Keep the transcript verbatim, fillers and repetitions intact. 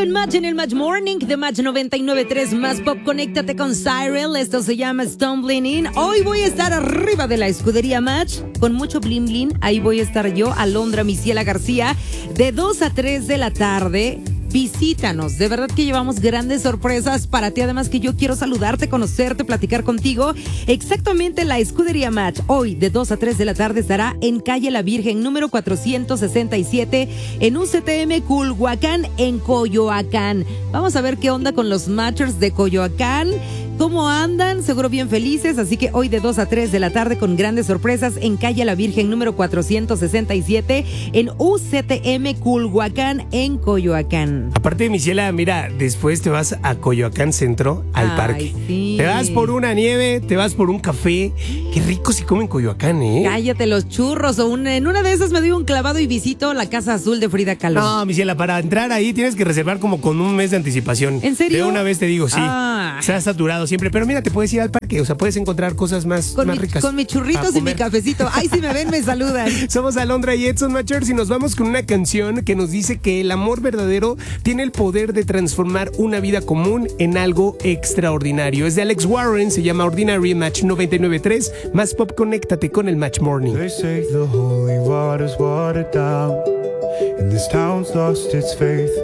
en Match, en el Match Morning de Match noventa y nueve punto tres más Pop. Conéctate con Cyril. Esto se llama Stumbling In. Hoy voy a estar arriba de la escudería Match con mucho bling bling. Ahí voy a estar yo, Alondra Misiela García, de dos a tres de la tarde. Visítanos, de verdad que llevamos grandes sorpresas para ti, además que yo quiero saludarte, conocerte, platicar contigo. Exactamente, la escudería Match hoy de dos a tres de la tarde estará en calle La Virgen, número cuatrocientos sesenta y siete, en U C T M Culhuacán, en Coyoacán. Vamos a ver qué onda con los Matchers de Coyoacán. ¿Cómo andan? Seguro bien felices, así que hoy de dos a tres de la tarde con grandes sorpresas en calle La Virgen número cuatrocientos sesenta y siete en U C T M Culhuacán en Coyoacán. Aparte de Misiela, mira, después te vas a Coyoacán Centro, al Ay, parque. Sí. Te vas por una nieve, te vas por un café. Qué rico se come en Coyoacán, ¿eh? Cállate los churros, o un, en una de esas me doy un clavado y visito la Casa Azul de Frida Kahlo. No, Misiela, para entrar ahí tienes que reservar como con un mes de anticipación. ¿En serio? De una vez te digo, sí. Ah. Se ha saturado siempre, pero mira, te puedes ir al parque, o sea, puedes encontrar cosas más, Con, más mi, ricas. con mis churritos y mi cafecito. Ay, si me ven, me saludan. Somos Alondra y Edson Matchers y nos vamos con una canción que nos dice que el amor verdadero tiene el poder de transformar una vida común en algo extraordinario. Es de Alex Warren, se llama Ordinary. Match noventa y nueve punto tres, más Pop, conéctate con el Match Morning. They say the holy water's watered down, and this town's lost its faith.